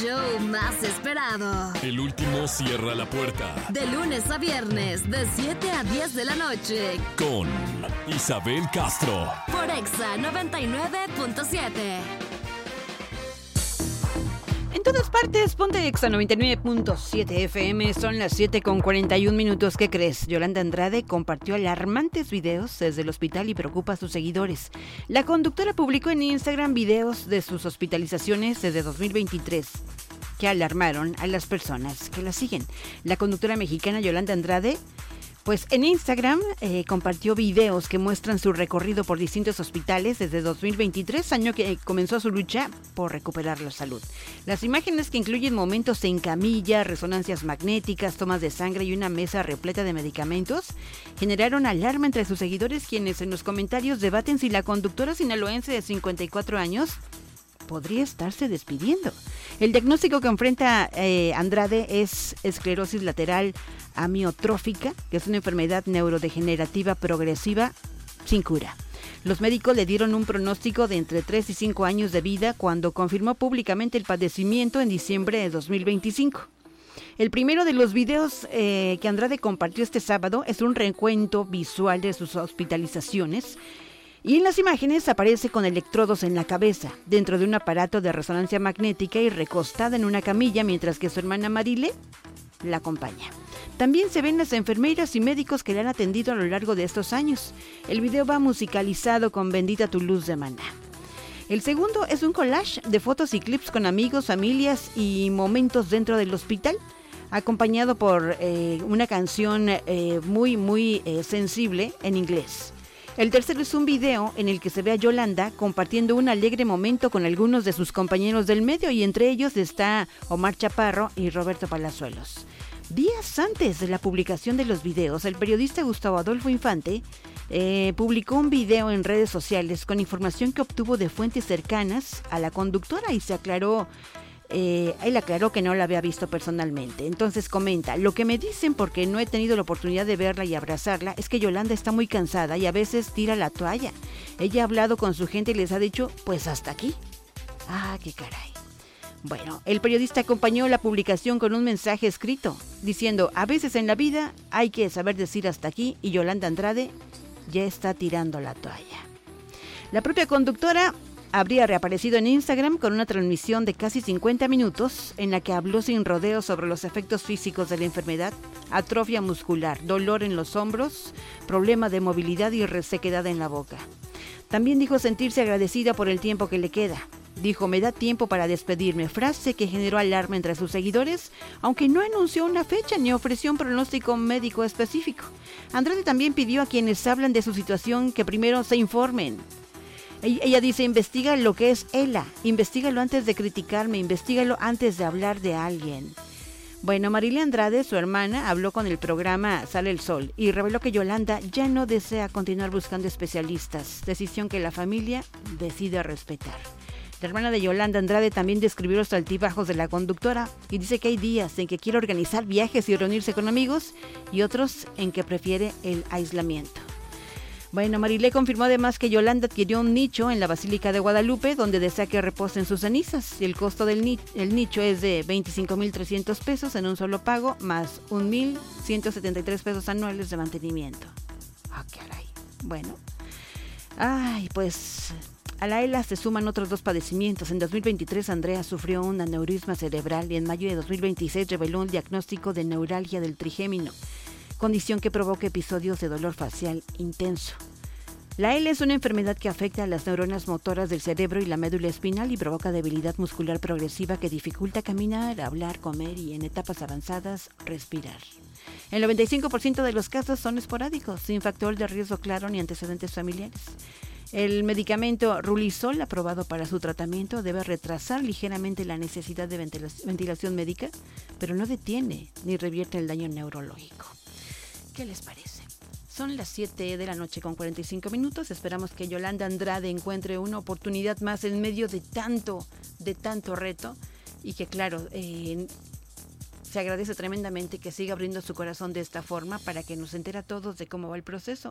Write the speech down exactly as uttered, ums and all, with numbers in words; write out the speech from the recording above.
Show más esperado. El último cierra la puerta. De lunes a viernes, de siete a diez de la noche. Con Isabel Castro. Por Exa noventa y nueve punto siete. En todas partes, ponte Exa noventa y nueve punto siete F M. Son las siete con cuarenta y un minutos. ¿Qué crees? Yolanda Andrade compartió alarmantes videos desde el hospital y preocupa a sus seguidores. La conductora publicó en Instagram videos de sus hospitalizaciones desde dos mil veintitrés que alarmaron a las personas que la siguen. La conductora mexicana Yolanda Andrade, pues en Instagram eh, compartió videos que muestran su recorrido por distintos hospitales desde dos mil veintitrés, año que comenzó su lucha por recuperar la salud. Las imágenes, que incluyen momentos en camilla, resonancias magnéticas, tomas de sangre y una mesa repleta de medicamentos, generaron alarma entre sus seguidores, quienes en los comentarios debaten si la conductora sinaloense de cincuenta y cuatro años podría estarse despidiendo. El diagnóstico que enfrenta eh, Andrade es esclerosis lateral amiotrófica, que es una enfermedad neurodegenerativa progresiva sin cura. Los médicos le dieron un pronóstico de entre tres y cinco años de vida cuando confirmó públicamente el padecimiento en diciembre de dos mil veinticinco. El primero de los videos eh, que Andrade compartió este sábado es un recuento visual de sus hospitalizaciones. Y en las imágenes aparece con electrodos en la cabeza, dentro de un aparato de resonancia magnética y recostada en una camilla, mientras que su hermana Marile la acompaña. También se ven las enfermeras y médicos que le han atendido a lo largo de estos años. El video va musicalizado con Bendita tu luz de Maná. El segundo es un collage de fotos y clips con amigos, familias y momentos dentro del hospital, acompañado por eh, una canción eh, muy, muy eh, sensible en inglés. El tercero es un video en el que se ve a Yolanda compartiendo un alegre momento con algunos de sus compañeros del medio, y entre ellos está Omar Chaparro y Roberto Palazuelos. Días antes de la publicación de los videos, el periodista Gustavo Adolfo Infante eh, publicó un video en redes sociales con información que obtuvo de fuentes cercanas a la conductora y se aclaró Eh, él aclaró que no la había visto personalmente. Entonces comenta: lo que me dicen, porque no he tenido la oportunidad de verla y abrazarla, es que Yolanda está muy cansada y a veces tira la toalla. Ella ha hablado con su gente y les ha dicho, pues hasta aquí. Ah, qué caray. Bueno, el periodista acompañó la publicación con un mensaje escrito, diciendo: a veces en la vida hay que saber decir hasta aquí, y Yolanda Andrade ya está tirando la toalla. La propia conductora habría reaparecido en Instagram con una transmisión de casi cincuenta minutos en la que habló sin rodeos sobre los efectos físicos de la enfermedad: atrofia muscular, dolor en los hombros, problema de movilidad y resequedad en la boca. También dijo sentirse agradecida por el tiempo que le queda. Dijo: me da tiempo para despedirme, frase que generó alarma entre sus seguidores, aunque no anunció una fecha ni ofreció un pronóstico médico específico. Andrade también pidió a quienes hablan de su situación que primero se informen. Ella dice: investiga lo que es ELA, investígalo antes de criticarme, investígalo antes de hablar de alguien. Bueno, Marile Andrade, su hermana, habló con el programa Sale el Sol y reveló que Yolanda ya no desea continuar buscando especialistas, decisión que la familia decide respetar. La hermana de Yolanda Andrade también describió los altibajos de la conductora y dice que hay días en que quiere organizar viajes y reunirse con amigos y otros en que prefiere el aislamiento. Bueno, Marile confirmó además que Yolanda adquirió un nicho en la Basílica de Guadalupe, donde desea que reposen sus cenizas. Y el costo del ni- el nicho es de veinticinco mil trescientos pesos en un solo pago, más un mil ciento setenta y tres pesos anuales de mantenimiento. Ah, caray. Bueno. Ay, pues a la ELA se suman otros dos padecimientos. En dos mil veintitrés, Andrea sufrió un aneurisma cerebral y en mayo de dos mil veintiséis reveló un diagnóstico de neuralgia del trigémino, condición que provoca episodios de dolor facial intenso. La ELA es una enfermedad que afecta a las neuronas motoras del cerebro y la médula espinal y provoca debilidad muscular progresiva que dificulta caminar, hablar, comer y, en etapas avanzadas, respirar. El noventa y cinco por ciento de los casos son esporádicos, sin factor de riesgo claro ni antecedentes familiares. El medicamento Rulisol, aprobado para su tratamiento, debe retrasar ligeramente la necesidad de ventila- ventilación médica, pero no detiene ni revierte el daño neurológico. ¿Qué les parece? Son las siete de la noche con cuarenta y cinco minutos. Esperamos que Yolanda Andrade encuentre una oportunidad más en medio de tanto, de tanto reto, y que, claro, eh, se agradece tremendamente que siga abriendo su corazón de esta forma para que nos entere a todos de cómo va el proceso